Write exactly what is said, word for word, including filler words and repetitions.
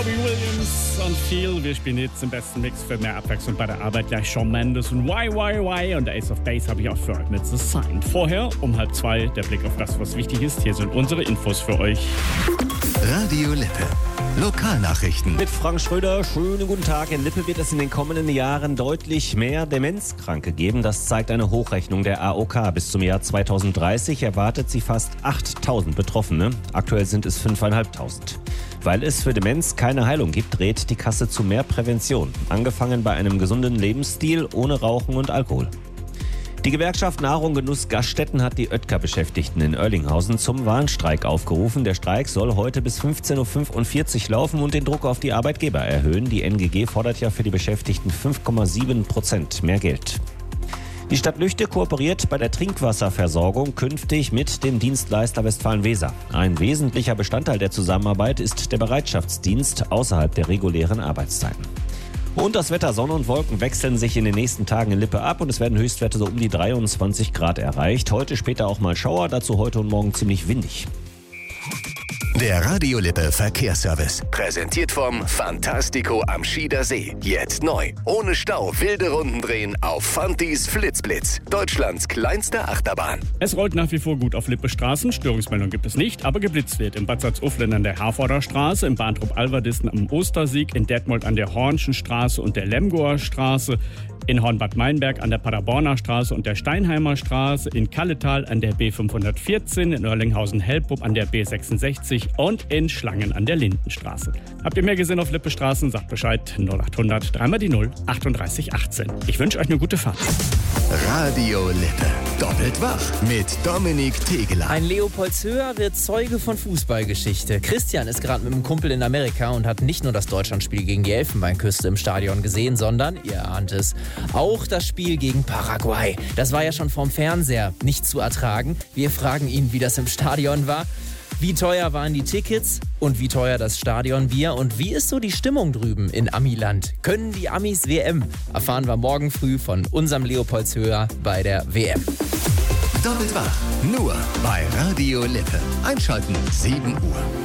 Robbie Williams und viel. Wir spielen jetzt den besten Mix für mehr Abwechslung bei der Arbeit. Gleich Shawn Mendes und Why, Why, Why und Ace of Base habe ich auch für euch mit The Sign. Vorher, um halb zwei, der Blick auf das, was wichtig ist. Hier sind unsere Infos für euch. Radio Lippe. Lokalnachrichten. Mit Frank Schröder, schönen guten Tag. In Lippe wird es in den kommenden Jahren deutlich mehr Demenzkranke geben. Das zeigt eine Hochrechnung der A O K. Bis zum Jahr zweitausenddreißig erwartet sie fast achttausend Betroffene. Aktuell sind es fünftausendfünfhundert. Weil es für Demenz keine Heilung gibt, rät die Kasse zu mehr Prävention. Angefangen bei einem gesunden Lebensstil ohne Rauchen und Alkohol. Die Gewerkschaft Nahrung Genuss Gaststätten hat die Oetker-Beschäftigten in Oerlinghausen zum Warnstreik aufgerufen. Der Streik soll heute bis fünfzehn Uhr fünfundvierzig laufen und den Druck auf die Arbeitgeber erhöhen. Die N G G fordert ja für die Beschäftigten fünf Komma sieben Prozent mehr Geld. Die Stadt Lüchte kooperiert bei der Trinkwasserversorgung künftig mit dem Dienstleister Westfalen-Weser. Ein wesentlicher Bestandteil der Zusammenarbeit ist der Bereitschaftsdienst außerhalb der regulären Arbeitszeiten. Und das Wetter, Sonne und Wolken wechseln sich in den nächsten Tagen in Lippe ab und es werden Höchstwerte so um die dreiundzwanzig Grad erreicht. Heute später auch mal Schauer, dazu heute und morgen ziemlich windig. Der Radio Lippe Verkehrsservice. Präsentiert vom Fantastico am Schieder See. Jetzt neu. Ohne Stau wilde Runden drehen auf Fantis Flitzblitz. Deutschlands kleinste Achterbahn. Es rollt nach wie vor gut auf Lippe Straßen. Störungsmeldung gibt es nicht, aber geblitzt wird. In Bad Salzuflen an der Herforder Straße, in Bahntrupp-Alverdissen am Ostersieg, in Detmold an der Hornschen Straße und der Lemgoer Straße, in Hornbad Meinberg an der Paderborner Straße und der Steinheimer Straße, in Kalletal an der B fünfhundertvierzehn, in Oerlinghausen-Hellpup an der B sechsundsechzig und in Schlangen an der Lindenstraße. Habt ihr mehr gesehen auf Lippe Straßen? Sagt Bescheid null achthundert, dreimal die null, achtunddreißig achtzehn. Ich wünsche euch eine gute Fahrt. Radio Lippe. Doppelt wach mit Dominik Tegeler. Ein Leopoldshöher wird Zeuge von Fußballgeschichte. Christian ist gerade mit einem Kumpel in Amerika und hat nicht nur das Deutschlandspiel gegen die Elfenbeinküste im Stadion gesehen, sondern, ihr ahnt es, auch das Spiel gegen Paraguay. Das war ja schon vom Fernseher nicht zu ertragen. Wir fragen ihn, wie das im Stadion war. Wie teuer waren die Tickets und wie teuer das Stadionbier und wie ist so die Stimmung drüben in Amiland? Können die Amis W M? Erfahren wir morgen früh von unserem Leopoldshöher bei der W M. Doppelt wach. Nur bei Radio Lippe. Einschalten sieben Uhr.